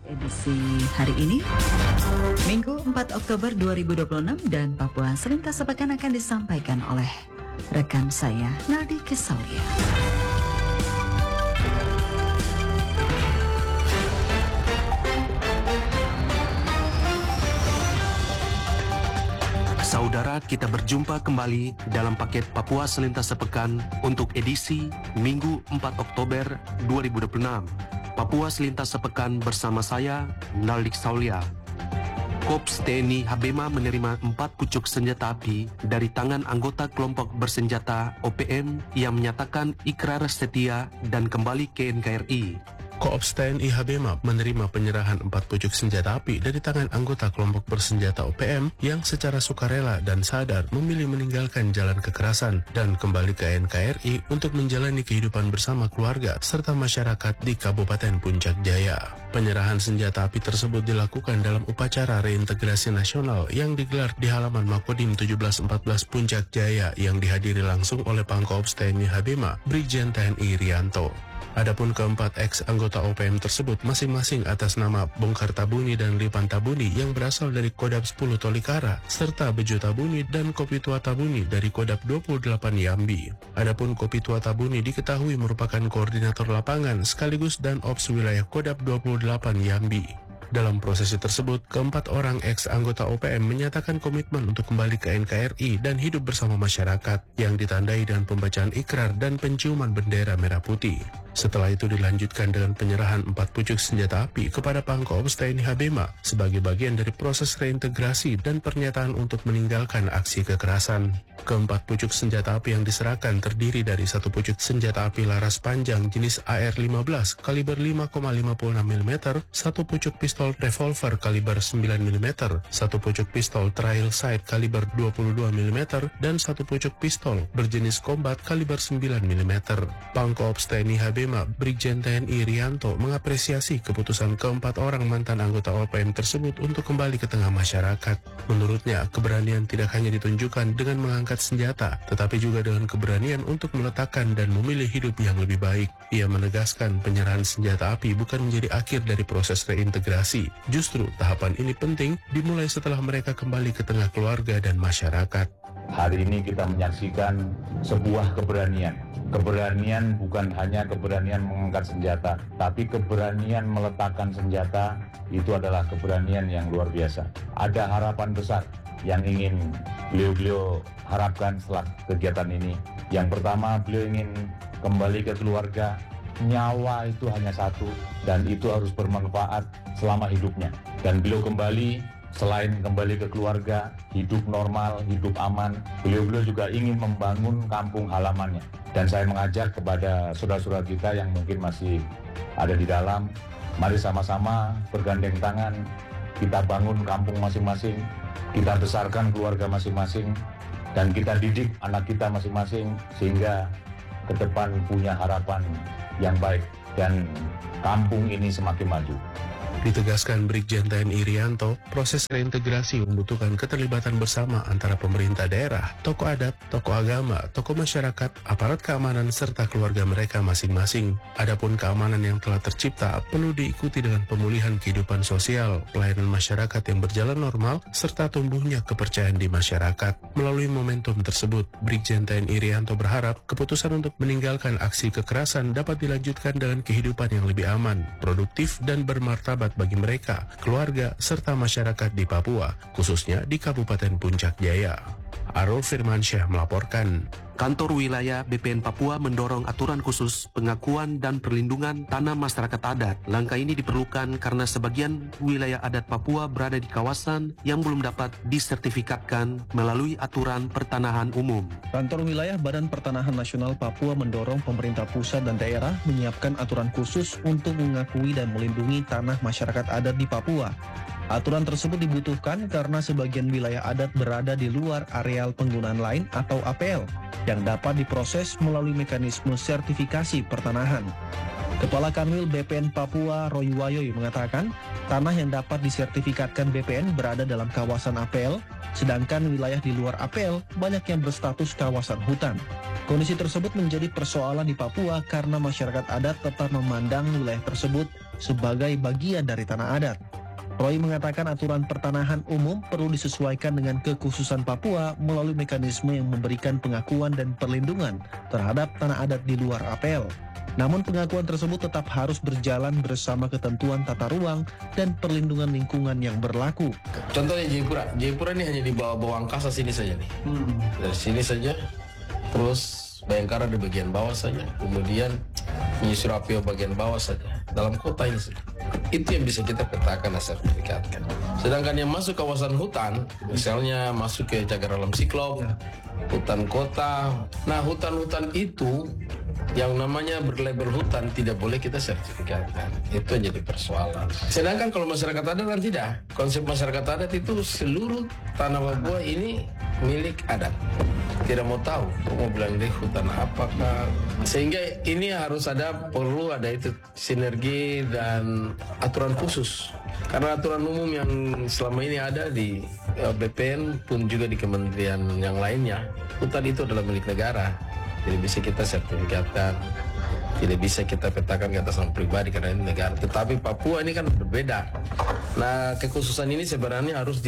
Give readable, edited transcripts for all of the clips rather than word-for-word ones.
Edisi hari ini, Minggu 4 Oktober 2026 dan Papua Selintas Sepekan akan disampaikan oleh rekan saya, Naldi Kesaulia. Saudara, kita berjumpa kembali dalam paket Papua Selintas Sepekan untuk edisi Minggu 4 Oktober 2026. Papua Selintas Sepekan bersama saya, Naldi Kesaulia. Korps TNI Habema menerima 4 pucuk senjata api dari tangan anggota kelompok bersenjata OPM yang menyatakan ikrar setia dan kembali ke NKRI. Korps TNI Habema menerima penyerahan 4 pucuk senjata api dari tangan anggota kelompok bersenjata OPM yang secara sukarela dan sadar memilih meninggalkan jalan kekerasan dan kembali ke NKRI untuk menjalani kehidupan bersama keluarga serta masyarakat di Kabupaten Puncak Jaya. Penyerahan senjata api tersebut dilakukan dalam upacara reintegrasi nasional yang digelar di halaman Makodim 1714 Puncak Jaya yang dihadiri langsung oleh Pangkorps TNI Habema, Brigjen TNI Rianto. Adapun keempat ex-anggota OPM tersebut masing-masing atas nama Bongkar Tabuni dan Lipan Tabuni yang berasal dari Kodab 10 Tolikara, serta Bejo Tabuni dan Kopi Tua Tabuni dari Kodab 28 Yambi. Adapun Kopi Tua Tabuni diketahui merupakan koordinator lapangan sekaligus dan ops wilayah Kodab 28 Yambi. Dalam prosesi tersebut, keempat orang ex-anggota OPM menyatakan komitmen untuk kembali ke NKRI dan hidup bersama masyarakat yang ditandai dengan pembacaan ikrar dan penciuman bendera merah putih. Setelah itu dilanjutkan dengan penyerahan 4 pucuk senjata api kepada Pangkorps TNI Habema sebagai bagian dari proses reintegrasi dan pernyataan untuk meninggalkan aksi kekerasan. Keempat pucuk senjata api yang diserahkan terdiri dari 1 pucuk senjata api laras panjang jenis AR-15 kaliber 5,56 mm, 1 pucuk pistol revolver kaliber 9 mm, 1 pucuk pistol trial sight kaliber 22 mm, dan 1 pucuk pistol berjenis combat kaliber 9 mm. Pangkorps TNI Habema, Brigjen TNI Rianto mengapresiasi keputusan keempat orang mantan anggota OPM tersebut untuk kembali ke tengah masyarakat. Menurutnya, keberanian tidak hanya ditunjukkan dengan mengangkat senjata, tetapi juga dengan keberanian untuk meletakkan dan memilih hidup yang lebih baik. Ia menegaskan penyerahan senjata api bukan menjadi akhir dari proses reintegrasi. Justru tahapan ini penting dimulai setelah mereka kembali ke tengah keluarga dan masyarakat. Hari ini kita menyaksikan sebuah keberanian. Keberanian bukan hanya keberanian mengangkat senjata, tapi keberanian meletakkan senjata itu adalah keberanian yang luar biasa. Ada harapan besar yang ingin beliau harapkan setelah kegiatan ini. Yang pertama, beliau ingin kembali ke keluarga. Nyawa itu hanya satu dan itu harus bermanfaat selama hidupnya. Dan beliau kembali, selain kembali ke keluarga, hidup normal, hidup aman, beliau juga ingin membangun kampung halamannya. Dan saya mengajak kepada saudara-saudara kita yang mungkin masih ada di dalam, mari sama-sama bergandeng tangan, kita bangun kampung masing-masing, kita besarkan keluarga masing-masing, dan kita didik anak kita masing-masing sehingga ke depan punya harapan yang baik dan kampung ini semakin maju. Ditegaskan Brigjen TNI Rianto, proses reintegrasi membutuhkan keterlibatan bersama antara pemerintah daerah, tokoh adat, tokoh agama, tokoh masyarakat, aparat keamanan, serta keluarga mereka masing-masing. Adapun keamanan yang telah tercipta perlu diikuti dengan pemulihan kehidupan sosial, pelayanan masyarakat yang berjalan normal, serta tumbuhnya kepercayaan di masyarakat. Melalui momentum tersebut, Brigjen TNI Rianto berharap keputusan untuk meninggalkan aksi kekerasan dapat dilanjutkan dengan kehidupan yang lebih aman, produktif, dan bermartabat bagi mereka, keluarga, serta masyarakat di Papua, khususnya di Kabupaten Puncak Jaya. Arul Firmansyah melaporkan. Kantor Wilayah BPN Papua mendorong aturan khusus pengakuan dan perlindungan tanah masyarakat adat. Langkah ini diperlukan karena sebagian wilayah adat Papua berada di kawasan yang belum dapat disertifikatkan melalui aturan pertanahan umum. Kantor Wilayah Badan Pertanahan Nasional Papua mendorong pemerintah pusat dan daerah menyiapkan aturan khusus untuk mengakui dan melindungi tanah masyarakat adat di Papua. Aturan tersebut dibutuhkan karena sebagian wilayah adat berada di luar areal penggunaan lain atau APL yang dapat diproses melalui mekanisme sertifikasi pertanahan. Kepala Kanwil BPN Papua Roy Wayoy mengatakan, tanah yang dapat disertifikatkan BPN berada dalam kawasan APL, sedangkan wilayah di luar APL banyak yang berstatus kawasan hutan. Kondisi tersebut menjadi persoalan di Papua karena masyarakat adat tetap memandang wilayah tersebut sebagai bagian dari tanah adat. Roy mengatakan aturan pertanahan umum perlu disesuaikan dengan kekhususan Papua melalui mekanisme yang memberikan pengakuan dan perlindungan terhadap tanah adat di luar APL. Namun pengakuan tersebut tetap harus berjalan bersama ketentuan tata ruang dan perlindungan lingkungan yang berlaku. Contohnya Jayapura ini hanya di bawah angkasa sini saja nih. Dari sini saja, terus Bayangkara di bagian bawah saja, kemudian menyusur Apio bagian bawah saja, dalam kota ini saja. Itu yang bisa kita petakan dan sertifikatkan. Sedangkan yang masuk kawasan hutan, misalnya masuk ke Cagar Alam Siklop, hutan kota, nah hutan-hutan itu yang namanya berlabel hutan tidak boleh kita sertifikatkan. Itu yang jadi persoalan. Sedangkan kalau masyarakat adat kan tidak. Konsep masyarakat adat itu seluruh tanah Papua ini milik adat. Tidak mau tahu, mau bilang deh hutan apakah. Sehingga ini perlu ada itu sinergi dan aturan khusus. Karena aturan umum yang selama ini ada di BPN pun juga di kementerian yang lainnya, hutan itu adalah milik negara. Tidak bisa kita sertifikatkan, tidak bisa kita petakan ke atas nama pribadi karena ini negara. Tetapi Papua ini kan berbeda. Nah, kekhususan ini sebenarnya harus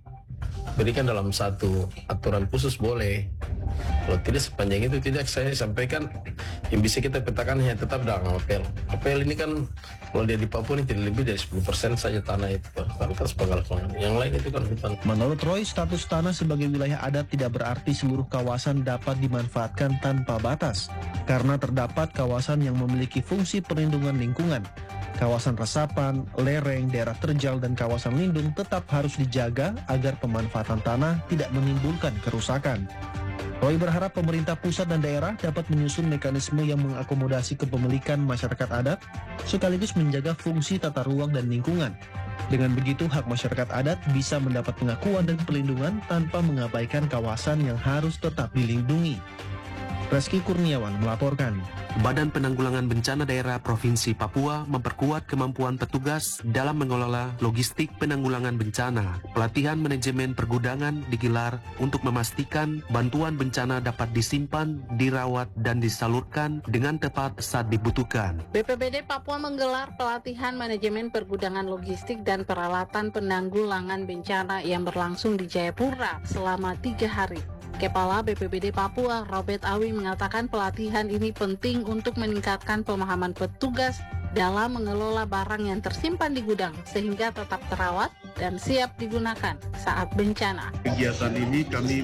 diberikan dalam satu aturan khusus boleh. Kalau tidak sepanjang itu tidak, saya sampaikan yang bisa kita petakan hanya tetap dalam APL. APL ini kan kalau dia di Papua ini tidak lebih dari 10% saja tanah itu. Tanpa sepengalaman. Yang lain itu kan hutan. Menurut Roy, status tanah sebagai wilayah adat tidak berarti seluruh kawasan dapat dimanfaatkan tanpa batas. Karena terdapat kawasan yang memiliki fungsi perlindungan lingkungan. Kawasan resapan, lereng, daerah terjal, dan kawasan lindung tetap harus dijaga agar pemanfaatan tanah tidak menimbulkan kerusakan. Roy berharap pemerintah pusat dan daerah dapat menyusun mekanisme yang mengakomodasi kepemilikan masyarakat adat, sekaligus menjaga fungsi tata ruang dan lingkungan. Dengan begitu, hak masyarakat adat bisa mendapat pengakuan dan perlindungan tanpa mengabaikan kawasan yang harus tetap dilindungi. Reski Kurniawan melaporkan. Badan Penanggulangan Bencana Daerah Provinsi Papua memperkuat kemampuan petugas dalam mengelola logistik penanggulangan bencana. Pelatihan manajemen pergudangan digelar untuk memastikan bantuan bencana dapat disimpan, dirawat, dan disalurkan dengan tepat saat dibutuhkan. BPBD Papua menggelar pelatihan manajemen pergudangan logistik dan peralatan penanggulangan bencana yang berlangsung di Jayapura selama 3 hari. Kepala BPBD Papua, Robert Awi, mengatakan pelatihan ini penting untuk meningkatkan pemahaman petugas dalam mengelola barang yang tersimpan di gudang sehingga tetap terawat dan siap digunakan saat bencana. Kegiatan ini kami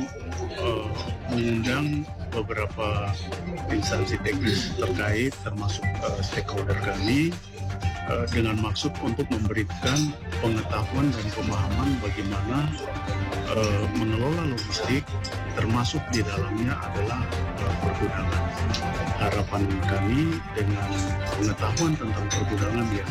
mengundang beberapa instansi teknis terkait termasuk stakeholder kami dengan maksud untuk memberikan pengetahuan dan pemahaman bagaimana mengelola logistik, termasuk di dalamnya adalah pergudangan. Harapan kami dengan pengetahuan tentang pergudangan yang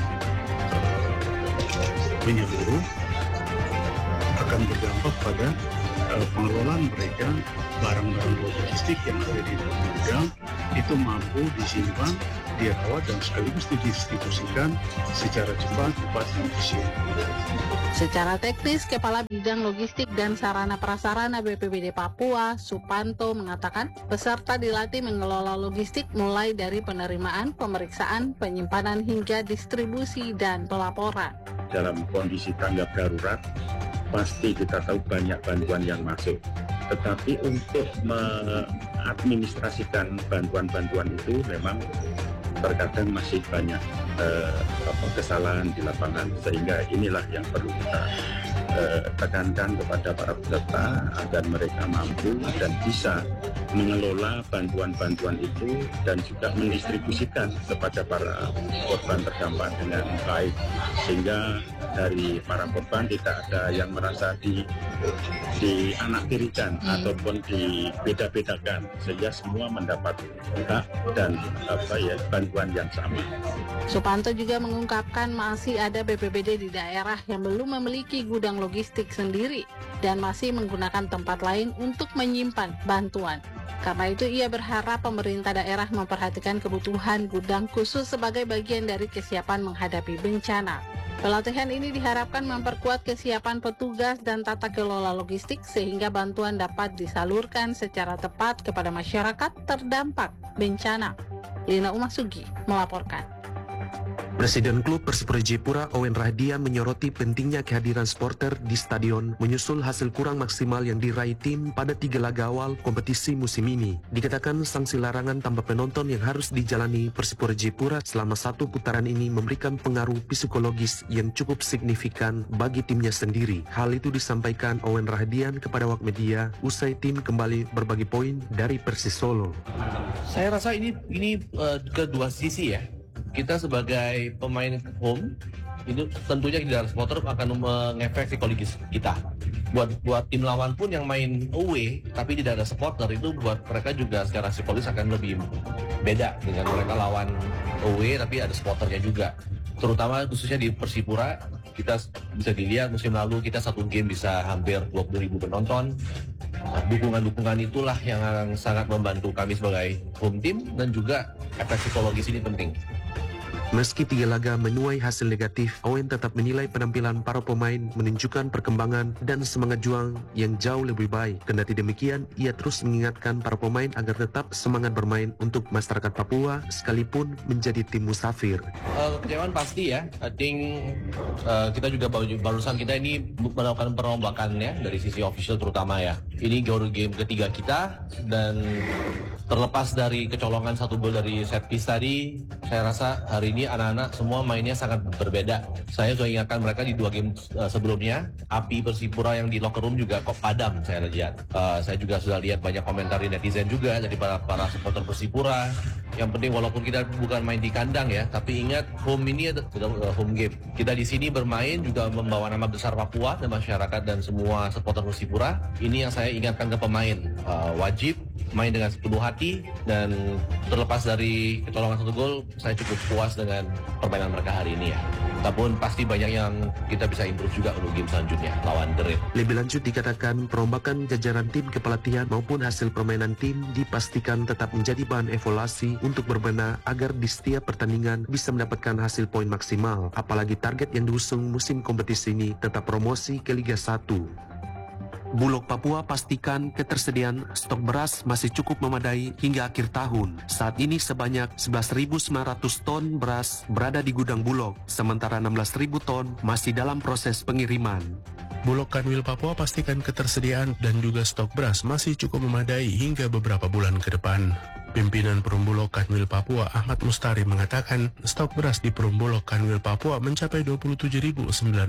menyeluruh akan berdampak pada pengelolaan mereka barang-barang logistik yang ada di dalam gudang itu mampu disimpan, dirawat, dan sekaligus didistribusikan secara cepat dan efisien. Secara teknis, Kepala Bidang Logistik dan Sarana Prasarana BPBD Papua, Supanto, mengatakan peserta dilatih mengelola logistik mulai dari penerimaan, pemeriksaan, penyimpanan, hingga distribusi dan pelaporan. Dalam kondisi tanggap darurat, pasti kita tahu banyak bantuan yang masuk. Tetapi untuk mengadministrasikan bantuan-bantuan itu memang terkadang masih banyak kesalahan di lapangan, sehingga inilah yang perlu kita tekankan kepada para peserta agar mereka mampu dan bisa mengelola bantuan-bantuan itu dan juga mendistribusikan kepada para korban terdampak dengan baik, sehingga dari para korban tidak ada yang merasa dianaktirikan ataupun dibeda-bedakan, sehingga semua mendapat hak dan bantuan yang sama. Supanto juga mengungkapkan masih ada BPBD di daerah yang belum memiliki gudang logistik sendiri dan masih menggunakan tempat lain untuk menyimpan bantuan. Karena itu ia berharap pemerintah daerah memperhatikan kebutuhan gudang khusus sebagai bagian dari kesiapan menghadapi bencana. Pelatihan ini diharapkan memperkuat kesiapan petugas dan tata kelola logistik sehingga bantuan dapat disalurkan secara tepat kepada masyarakat terdampak bencana. Lina Umasugi melaporkan. Presiden Klub Persipura Jayapura Owen Rahadian menyoroti pentingnya kehadiran supporter di stadion menyusul hasil kurang maksimal yang diraih tim pada 3 laga awal kompetisi musim ini. Dikatakan sanksi larangan tanpa penonton yang harus dijalani Persipura Jayapura selama 1 putaran ini memberikan pengaruh psikologis yang cukup signifikan bagi timnya sendiri. Hal itu disampaikan Owen Rahadian kepada awak media usai tim kembali berbagi poin dari Persis Solo. Saya rasa ini kedua sisi ya. Kita sebagai pemain home itu tentunya di dalam supporter akan mengefek psikologis kita. Buat tim lawan pun yang main away tapi tidak ada supporter, itu buat mereka juga secara psikologis akan lebih beda dengan mereka lawan away tapi ada supporternya juga. Terutama khususnya di Persipura, kita bisa dilihat musim lalu kita 1 game bisa hampir 20.000 penonton. Dukungan-dukungan itulah yang sangat membantu kami sebagai home team, dan juga efek psikologis ini penting. Meski 3 laga menuai hasil negatif, Owen tetap menilai penampilan para pemain menunjukkan perkembangan dan semangat juang yang jauh lebih baik. Kendati demikian, ia terus mengingatkan para pemain agar tetap semangat bermain untuk masyarakat Papua sekalipun menjadi tim musafir. Kecewaan pasti ya. I think kita juga barusan kita ini melakukan perombakan ya dari sisi official terutama ya. Ini baru game ketiga kita, dan terlepas dari kecolongan 1 gol dari set piece tadi, saya rasa hari ini anak-anak semua mainnya sangat berbeda. Saya sudah ingatkan mereka di 2 game sebelumnya, api Persipura yang di locker room juga kok padam saya lihat. Saya juga sudah lihat banyak komentar di netizen juga dari para supporter Persipura. Yang penting walaupun kita bukan main di kandang ya, tapi ingat home ini adalah home game. Kita di sini bermain juga membawa nama besar Papua dan masyarakat dan semua supporter Persipura. Ini yang saya ingatkan ke pemain, wajib main dengan sepenuh hati, dan terlepas dari kecolongan 1 gol, saya cukup puas dengan permainan mereka hari ini ya. Namun pasti banyak yang kita bisa improve juga untuk game selanjutnya lawan The Red. Lebih lanjut dikatakan perombakan jajaran tim kepelatihan maupun hasil permainan tim dipastikan tetap menjadi bahan evaluasi untuk berbenah agar di setiap pertandingan bisa mendapatkan hasil poin maksimal. Apalagi target yang diusung musim kompetisi ini tetap promosi ke Liga 1. Bulog Papua pastikan ketersediaan stok beras masih cukup memadai hingga akhir tahun. Saat ini sebanyak 11.900 ton beras berada di gudang Bulog, sementara 16.000 ton masih dalam proses pengiriman. Bulog Kanwil Papua pastikan ketersediaan dan juga stok beras masih cukup memadai hingga beberapa bulan ke depan. Pimpinan Perum Bulog Kanwil Papua Ahmad Mustari mengatakan stok beras di Perum Bulog Kanwil Papua mencapai 27.958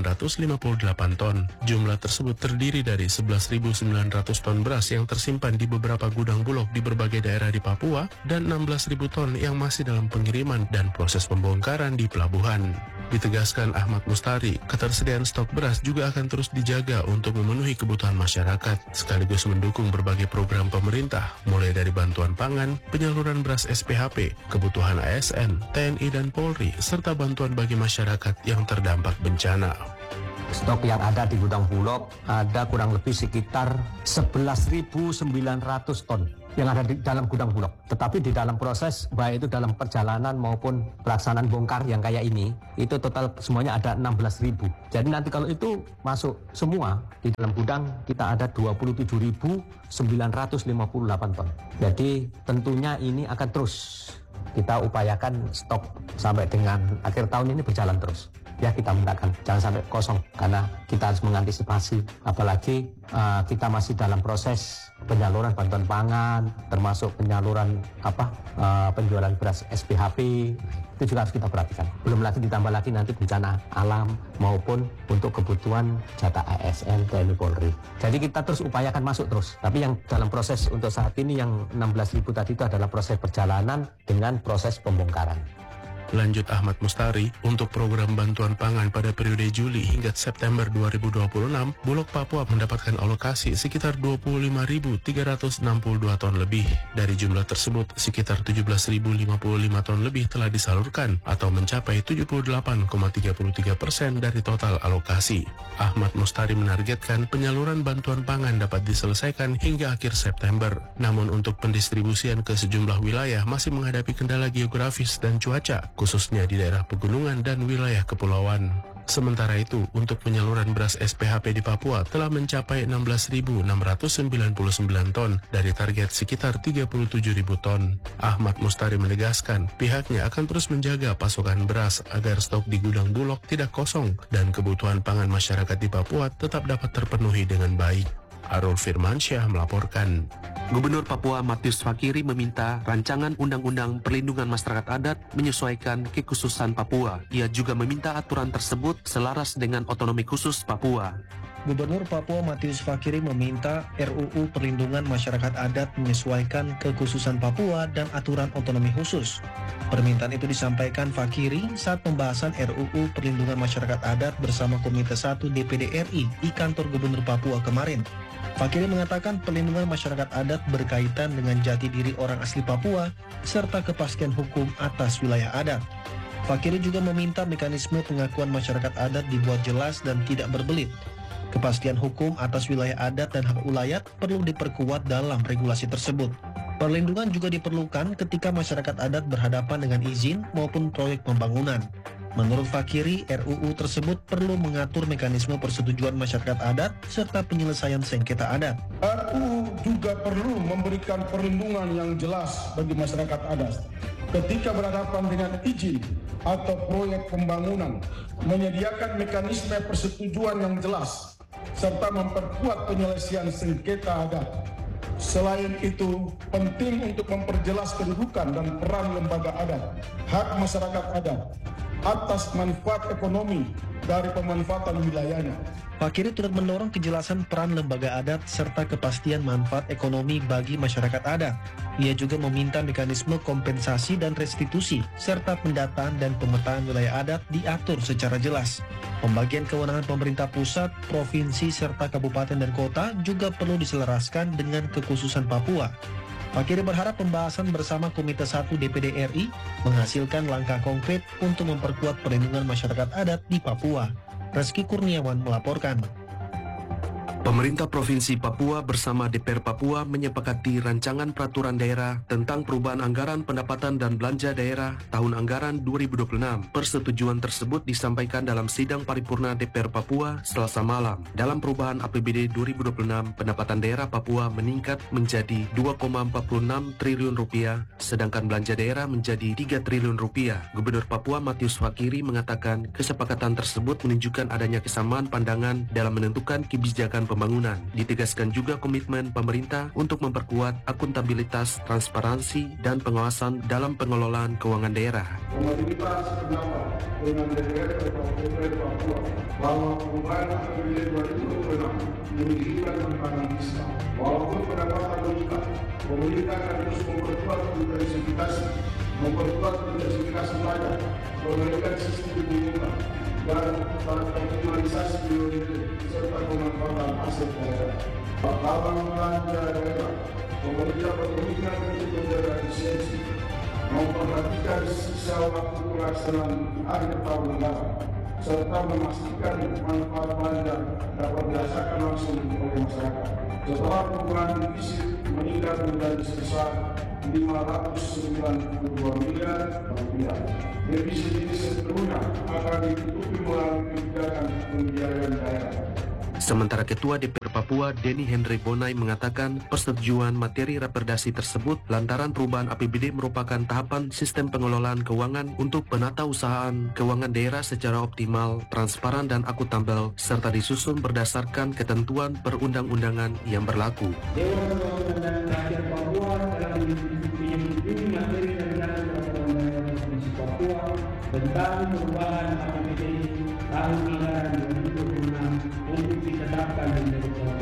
ton. Jumlah tersebut terdiri dari 11.900 ton beras yang tersimpan di beberapa gudang Bulog di berbagai daerah di Papua dan 16.000 ton yang masih dalam pengiriman dan proses pembongkaran di pelabuhan. Ditegaskan Ahmad Mustari, ketersediaan stok beras juga akan terus dijaga untuk memenuhi kebutuhan masyarakat, sekaligus mendukung berbagai program pemerintah, mulai dari bantuan pangan, penyaluran beras SPHP, kebutuhan ASN, TNI dan Polri, serta bantuan bagi masyarakat yang terdampak bencana. Stok yang ada di gudang Bulog ada kurang lebih sekitar 11.900 ton yang ada di dalam gudang Bulog. Tetapi di dalam proses, baik itu dalam perjalanan maupun pelaksanaan bongkar yang kayak ini, itu total semuanya ada 16.000. Jadi nanti kalau itu masuk semua, di dalam gudang kita ada 27.958 ton. Jadi tentunya ini akan terus kita upayakan stok sampai dengan akhir tahun ini berjalan terus. Ya, kita mintakan jangan sampai kosong karena kita harus mengantisipasi, apalagi kita masih dalam proses penyaluran bantuan pangan, termasuk penyaluran penjualan beras SPHP, itu juga harus kita perhatikan. Belum lagi ditambah lagi nanti bencana alam maupun untuk kebutuhan jatah ASN, TNI, Polri. Jadi kita terus upayakan masuk terus. Tapi yang dalam proses untuk saat ini yang 16.000 tadi itu adalah proses perjalanan dengan proses pembongkaran. Lanjut Ahmad Mustari, untuk program bantuan pangan pada periode Juli hingga September 2026, Bulog Papua mendapatkan alokasi sekitar 25.362 ton lebih. Dari jumlah tersebut, sekitar 17.055 ton lebih telah disalurkan atau mencapai 78,33% dari total alokasi. Ahmad Mustari menargetkan penyaluran bantuan pangan dapat diselesaikan hingga akhir September. Namun untuk pendistribusian ke sejumlah wilayah masih menghadapi kendala geografis dan cuaca, khususnya di daerah pegunungan dan wilayah kepulauan. Sementara itu, untuk penyaluran beras SPHP di Papua telah mencapai 16.699 ton dari target sekitar 37.000 ton. Ahmad Mustari menegaskan pihaknya akan terus menjaga pasokan beras agar stok di gudang Bulog tidak kosong dan kebutuhan pangan masyarakat di Papua tetap dapat terpenuhi dengan baik. Arul Firmansyah melaporkan. Gubernur Papua Matius Fakiri meminta rancangan Undang-Undang Perlindungan Masyarakat Adat menyesuaikan kekhususan Papua. Ia juga meminta aturan tersebut selaras dengan otonomi khusus Papua. Gubernur Papua Matius Fakiri meminta RUU Perlindungan Masyarakat Adat menyesuaikan kekhususan Papua dan aturan otonomi khusus. Permintaan itu disampaikan Fakiri saat pembahasan RUU Perlindungan Masyarakat Adat bersama Komite 1 DPD RI di kantor Gubernur Papua kemarin. Fakiri mengatakan perlindungan masyarakat adat berkaitan dengan jati diri orang asli Papua serta kepastian hukum atas wilayah adat. Fakiri juga meminta mekanisme pengakuan masyarakat adat dibuat jelas dan tidak berbelit. Kepastian hukum atas wilayah adat dan hak ulayat perlu diperkuat dalam regulasi tersebut. Perlindungan juga diperlukan ketika masyarakat adat berhadapan dengan izin maupun proyek pembangunan. Menurut Fakiri, RUU tersebut perlu mengatur mekanisme persetujuan masyarakat adat serta penyelesaian sengketa adat. RUU juga perlu memberikan perlindungan yang jelas bagi masyarakat adat ketika berhadapan dengan izin atau proyek pembangunan, menyediakan mekanisme persetujuan yang jelas serta memperkuat penyelesaian sengketa adat. Selain itu, penting untuk memperjelas kedudukan dan peran lembaga adat, hak masyarakat adat atas manfaat ekonomi dari pemanfaatan wilayahnya. Fakiri turut mendorong kejelasan peran lembaga adat serta kepastian manfaat ekonomi bagi masyarakat adat. Ia juga meminta mekanisme kompensasi dan restitusi serta pendataan dan pemetaan wilayah adat diatur secara jelas. Pembagian kewenangan pemerintah pusat, provinsi serta kabupaten dan kota juga perlu diselaraskan dengan kekhususan Papua. Fakiri berharap pembahasan bersama Komite 1 DPD RI menghasilkan langkah konkret untuk memperkuat perlindungan masyarakat adat di Papua. Reski Kurniawan melaporkan. Pemerintah Provinsi Papua bersama DPR Papua menyepakati rancangan peraturan daerah tentang perubahan anggaran pendapatan dan belanja daerah tahun anggaran 2026. Persetujuan tersebut disampaikan dalam sidang paripurna DPR Papua Selasa malam. Dalam perubahan APBD 2026, pendapatan daerah Papua meningkat menjadi 2,46 triliun rupiah, sedangkan belanja daerah menjadi 3 triliun rupiah. Gubernur Papua Matius Fakiri mengatakan kesepakatan tersebut menunjukkan adanya kesamaan pandangan dalam menentukan kebijakan pembangunan. Ditegaskan juga komitmen pemerintah untuk memperkuat akuntabilitas, transparansi, dan pengawasan dalam pengelolaan keuangan daerah. Pemerintah sependapat dengan DPR Papua bahwa perubahan APBD 2026 menunjukkan tantangan fiskal. Walaupun pendapatan meningkat, pemerintah akan terus memperkuat diversifikasi pajak, perbaikan sistem pemerintahan, dan optimalisasi prioritas serta pemanfaatan aset daerah. Dalam belanja daerah, pemerintah berkomitmen untuk menjaga efisiensi, memperhatikan sisa waktu pelaksanaan akhir tahun anggaran, serta memastikan manfaat belanja dapat dirasakan langsung oleh masyarakat. Setelah perubahan defisit meningkat menjadi sebesar 592 miliar rupiah. Defisit ini sepenuhnya akan ditutupi melalui kebijakan pembiayaan daerah. Sementara Ketua DPR Papua Denny Henry Bonai mengatakan persetujuan materi raperdasi tersebut lantaran perubahan APBD merupakan tahapan sistem pengelolaan keuangan untuk penatausahaan keuangan daerah secara optimal, transparan dan akuntabel serta disusun berdasarkan ketentuan perundang-undangan yang berlaku. Dewan Perwakilan Rakyat Papua telah menyetujui materi raperdasi Provinsi Papua tentang perubahan APBD tahun anggaran 2026 untuk ditetapkan